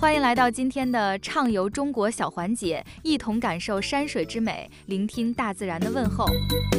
欢迎来到今天的畅游中国小环节，一同感受山水之美，聆听大自然的问候。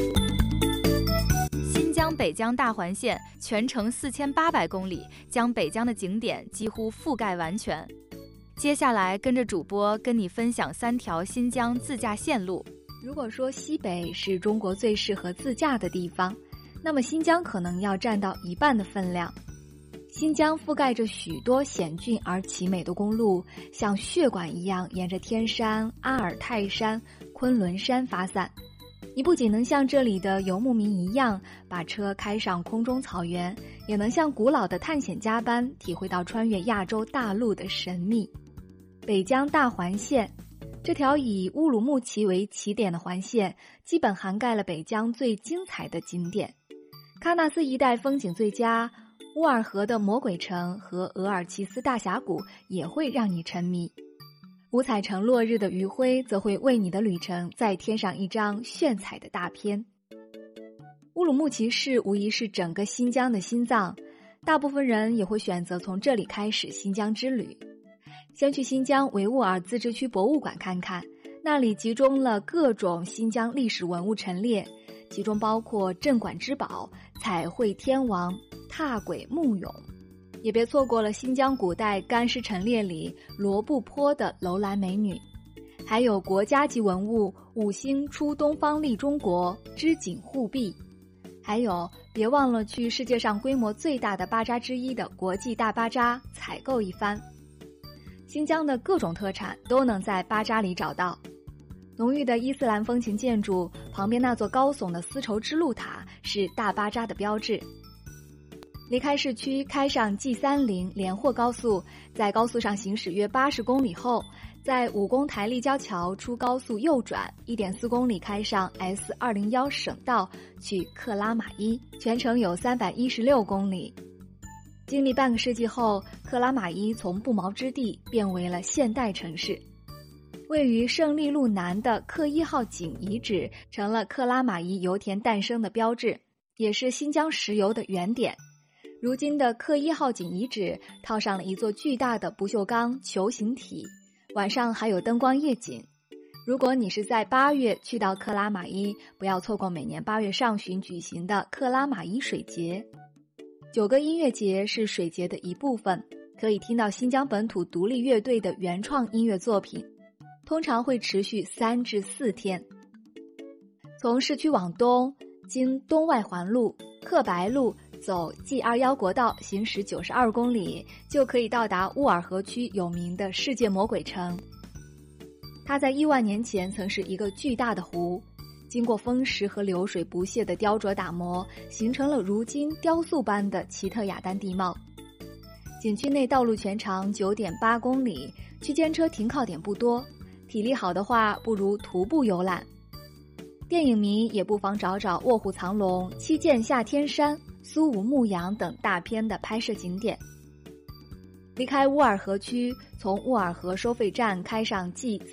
新疆北疆大环线全程4800公里，将北疆的景点几乎覆盖完全。接下来跟着主播跟你分享3条新疆自驾线路。 如果说西北是中国最适合自驾的地方，那么新疆可能要占到一半的分量。新疆覆盖着许多险峻而奇美的公路，像血管一样沿着天山、阿尔泰山、昆仑山发散。你不仅能像这里的游牧民一样把车开上空中草原，也能像古老的探险家般体会到穿越亚洲大陆的神秘。北疆大环线，这条以乌鲁木齐为起点的环线，基本涵盖了北疆最精彩的景点。喀纳斯一带风景最佳，乌尔河的魔鬼城和额尔齐斯大峡谷也会让你沉迷。五彩城落日的余晖则会为你的旅程再添上一张炫彩的大片。乌鲁木齐市无疑是整个新疆的心脏，大部分人也会选择从这里开始新疆之旅。先去新疆维吾尔自治区博物馆看看，那里集中了各种新疆历史文物陈列，其中包括镇馆之宝、彩绘天王、踏鬼墓俑。也别错过了新疆古代干尸陈列里罗布泊的楼兰美女，还有国家级文物五星出东方利中国织锦护壁，还有别忘了去世界上规模最大的巴扎之一的国际大巴扎采购一番。新疆的各种特产都能在巴扎里找到，浓郁的伊斯兰风情建筑旁边那座高耸的丝绸之路塔是大巴扎的标志。离开市区，开上 G30 连霍高速，在高速上行驶约80公里后，在武功台立交桥出高速右转 1.4 公里开上 S201 省道去克拉玛依，全程有316公里。经历半个世纪后，克拉玛依从不毛之地变为了现代城市。位于胜利路南的克一号井遗址成了克拉玛依油田诞生的标志，也是新疆石油的原点。如今的克一号井遗址套上了一座巨大的不锈钢球形体，晚上还有灯光夜景。如果你是在8月去到克拉玛依，不要错过每年8月上旬举行的克拉玛依水节。9个音乐节是水节的一部分，可以听到新疆本土独立乐队的原创音乐作品，通常会持续3至4天。从市区往东，经东外环路、克白路走 G21 国道行驶92公里，就可以到达乌尔河区有名的世界魔鬼城。它在1万年前曾是一个巨大的湖，经过风蚀和流水不懈的雕琢打磨，形成了如今雕塑般的奇特雅丹地貌。景区内道路全长 9.8 公里，区间车停靠点不多，体力好的话不如徒步游览。电影迷也不妨找找卧虎藏龙、七剑下天山、苏武牧羊等大片的拍摄景点。离开乌尔河区，从乌尔河收费站开上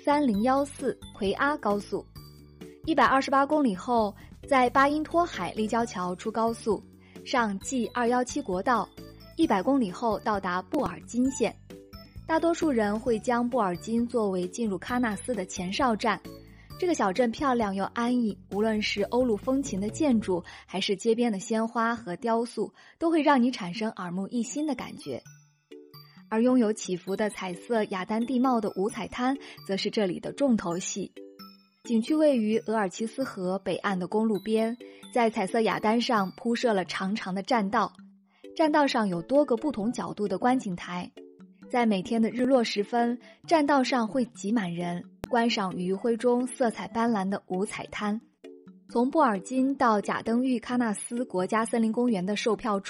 G3014 奎阿高速，128公里后，在巴音托海立交桥出高速，上 G217 国道，100公里后到达布尔津县。大多数人会将布尔津作为进入喀纳斯的前哨站。这个小镇漂亮又安逸，无论是欧陆风情的建筑，还是街边的鲜花和雕塑，都会让你产生耳目一新的感觉。而拥有起伏的彩色雅丹地貌的五彩滩，则是这里的重头戏。景区位于额尔齐斯河北岸的公路边，在彩色雅丹上铺设了长长的栈道，栈道上有多个不同角度的观景台。在每天的日落时分，栈道上会挤满人，观赏余晖中色彩斑斓的五彩滩。从布尔津到贾登峪喀纳斯国家森林公园的售票处